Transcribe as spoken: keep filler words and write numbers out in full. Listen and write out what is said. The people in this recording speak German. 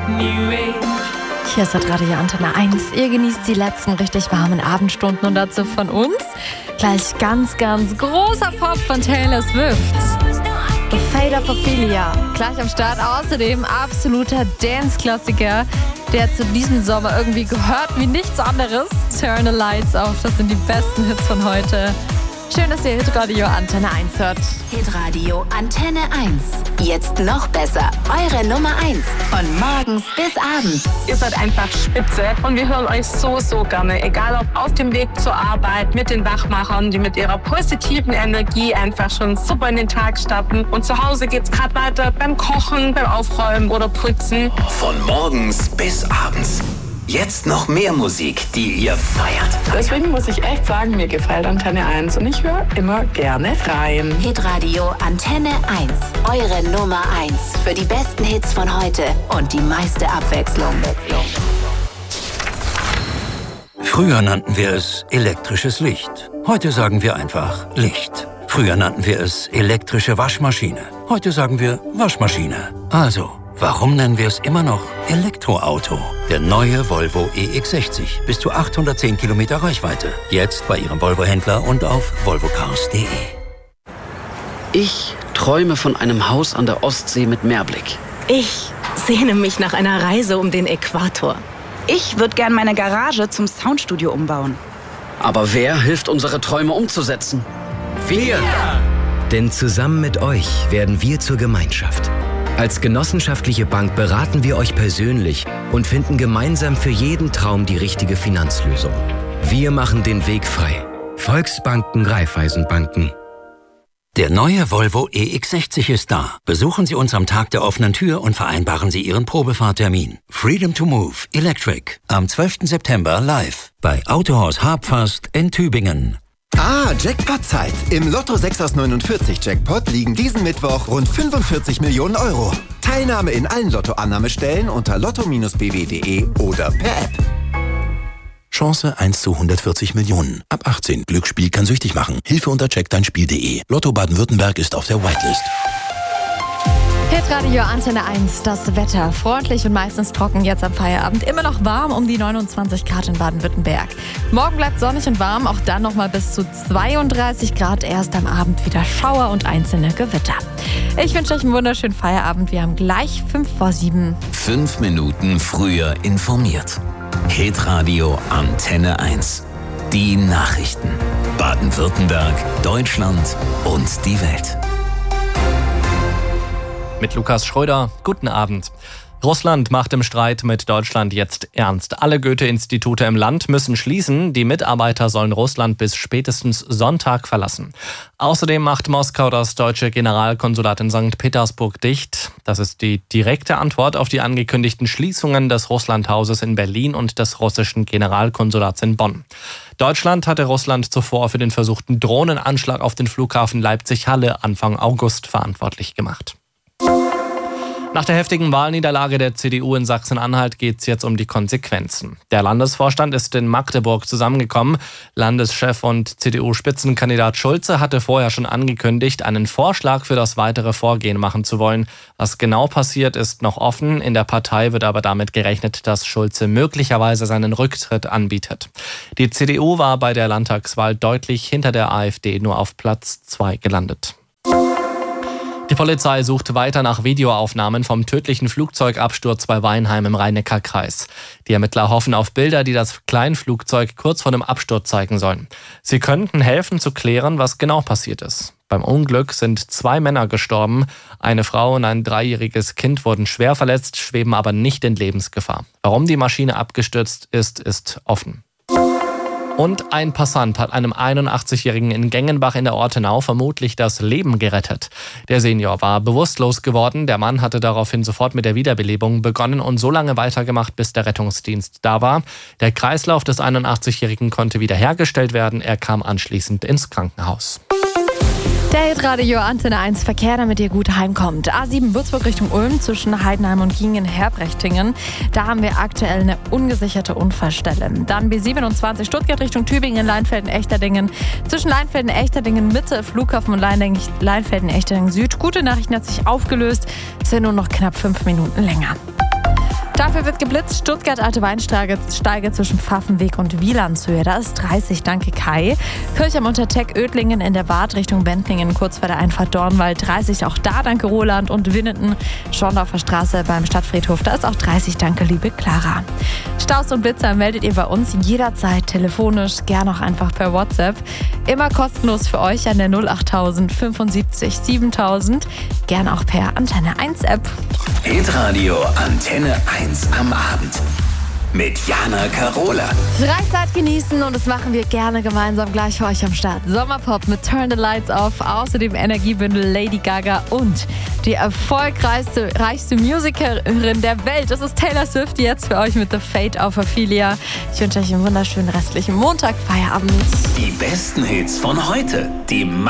Hier ist das Radio Antenne eins. Ihr genießt die letzten richtig warmen Abendstunden und dazu von uns gleich ganz, ganz großer Pop von Taylor Swift. The Fate of Ophelia. Gleich am Start. Außerdem absoluter Dance-Klassiker, der zu diesem Sommer irgendwie gehört wie nichts anderes. Turn the Lights Off. Das sind die besten Hits von heute. Schön, dass ihr Hitradio Antenne eins hört. Hitradio Antenne eins. Jetzt noch besser. Eure Nummer eins. Von morgens bis abends. Ihr seid einfach spitze und wir hören euch so, so gerne. Egal ob auf dem Weg zur Arbeit, mit den Wachmachern, die mit ihrer positiven Energie einfach schon super in den Tag starten. Und zu Hause geht's gerade weiter beim Kochen, beim Aufräumen oder Putzen. Von morgens bis abends. Jetzt noch mehr Musik, die ihr feiert. Deswegen muss ich echt sagen, mir gefällt Antenne eins und ich höre immer gerne rein. Hitradio Antenne eins. Eure Nummer eins. Für die besten Hits von heute und die meiste Abwechslung. Früher nannten wir es elektrisches Licht. Heute sagen wir einfach Licht. Früher nannten wir es elektrische Waschmaschine. Heute sagen wir Waschmaschine. Also, warum nennen wir es immer noch Elektroauto? Der neue Volvo E X sechzig. Bis zu achthundertzehn Kilometer Reichweite. Jetzt bei Ihrem Volvo-Händler und auf volvo cars punkt de. Ich träume von einem Haus an der Ostsee mit Meerblick. Ich sehne mich nach einer Reise um den Äquator. Ich würde gern meine Garage zum Soundstudio umbauen. Aber wer hilft, unsere Träume umzusetzen? Wir! Denn zusammen mit euch werden wir zur Gemeinschaft. Als genossenschaftliche Bank beraten wir euch persönlich und finden gemeinsam für jeden Traum die richtige Finanzlösung. Wir machen den Weg frei. Volksbanken, Raiffeisenbanken. Der neue Volvo E X sechzig ist da. Besuchen Sie uns am Tag der offenen Tür und vereinbaren Sie Ihren Probefahrtermin. Freedom to Move Electric am zwölften September live bei Autohaus Habfast in Tübingen. Ah, Jackpot-Zeit. Im Lotto sechs aus neunundvierzig Jackpot liegen diesen Mittwoch rund fünfundvierzig Millionen Euro. Teilnahme in allen Lottoannahmestellen unter lotto Bindestrich b w punkt de oder per App. Chance eins zu hundertvierzig Millionen. Ab achtzehn. Glücksspiel kann süchtig machen. Hilfe unter check dein Spiel punkt de. Lotto Baden-Württemberg ist auf der Whitelist. Hitradio Antenne eins, das Wetter. Freundlich und meistens trocken, jetzt am Feierabend. Immer noch warm, um die neunundzwanzig Grad in Baden-Württemberg. Morgen bleibt sonnig und warm, auch dann nochmal bis zu zweiunddreißig Grad. Erst am Abend wieder Schauer und einzelne Gewitter. Ich wünsche euch einen wunderschönen Feierabend. Wir haben gleich fünf vor sieben. Fünf Minuten früher informiert. Hitradio Antenne eins. Die Nachrichten. Baden-Württemberg, Deutschland und die Welt. Mit Lukas Schröder, guten Abend. Russland macht im Streit mit Deutschland jetzt ernst. Alle Goethe-Institute im Land müssen schließen. Die Mitarbeiter sollen Russland bis spätestens Sonntag verlassen. Außerdem macht Moskau das deutsche Generalkonsulat in Sankt Petersburg dicht. Das ist die direkte Antwort auf die angekündigten Schließungen des Russlandhauses in Berlin und des russischen Generalkonsulats in Bonn. Deutschland hatte Russland zuvor für den versuchten Drohnenanschlag auf den Flughafen Leipzig-Halle Anfang August verantwortlich gemacht. Nach der heftigen Wahlniederlage der C D U in Sachsen-Anhalt geht es jetzt um die Konsequenzen. Der Landesvorstand ist in Magdeburg zusammengekommen. Landeschef und C D U-Spitzenkandidat Schulze hatte vorher schon angekündigt, einen Vorschlag für das weitere Vorgehen machen zu wollen. Was genau passiert, ist noch offen. In der Partei wird aber damit gerechnet, dass Schulze möglicherweise seinen Rücktritt anbietet. Die C D U war bei der Landtagswahl deutlich hinter der AfD, nur auf Platz zwei gelandet. Die Polizei sucht weiter nach Videoaufnahmen vom tödlichen Flugzeugabsturz bei Weinheim im Rhein-Neckar-Kreis. Die Ermittler hoffen auf Bilder, die das Kleinflugzeug kurz vor dem Absturz zeigen sollen. Sie könnten helfen zu klären, was genau passiert ist. Beim Unglück sind zwei Männer gestorben. Eine Frau und ein dreijähriges Kind wurden schwer verletzt, schweben aber nicht in Lebensgefahr. Warum die Maschine abgestürzt ist, ist offen. Und ein Passant hat einem einundachtzigjährigen in Gengenbach in der Ortenau vermutlich das Leben gerettet. Der Senior war bewusstlos geworden. Der Mann hatte daraufhin sofort mit der Wiederbelebung begonnen und so lange weitergemacht, bis der Rettungsdienst da war. Der Kreislauf des einundachtzigjährigen konnte wiederhergestellt werden. Er kam anschließend ins Krankenhaus. Der Hitradio Antenne eins Verkehr, damit ihr gut heimkommt. A sieben Würzburg Richtung Ulm zwischen Heidenheim und Gingen-Herbrechtingen. Da haben wir aktuell eine ungesicherte Unfallstelle. Dann B siebenundzwanzig Stuttgart Richtung Tübingen, Leinfelden-Echterdingen. Zwischen Leinfelden-Echterdingen Mitte, Flughafen und Leinfelden-Echterdingen Süd. Gute Nachrichten, hat sich aufgelöst. Es sind nur noch knapp fünf Minuten länger. Dafür wird geblitzt. Stuttgart Alte Weinsteige zwischen Pfaffenweg und Wielandshöhe. Da ist dreißig, danke Kai. Kirchheim unter Teck, Ödlingen in der Wart Richtung Bentlingen, kurz vor der Einfahrt Dornwald dreißig. Auch da danke Roland. Und Winnenden, Schorndorfer Straße beim Stadtfriedhof. Da ist auch dreißig, danke liebe Clara. Staus und Blitzer meldet ihr bei uns jederzeit telefonisch, gern auch einfach per WhatsApp. Immer kostenlos für euch an der null acht null fünfundsiebzig siebentausend. Gern auch per Antenne eins App. Hitradio Antenne eins am Abend. Mit Jana Carola. Freizeit genießen und das machen wir gerne gemeinsam gleich für euch am Start. Sommerpop mit Turn the Lights Off, außerdem Energiebündel Lady Gaga und die erfolgreichste reichste Musikerin der Welt. Das ist Taylor Swift jetzt für euch mit The Fate of Ophelia. Ich wünsche euch einen wunderschönen restlichen Montag, Feierabend. Die besten Hits von heute. Die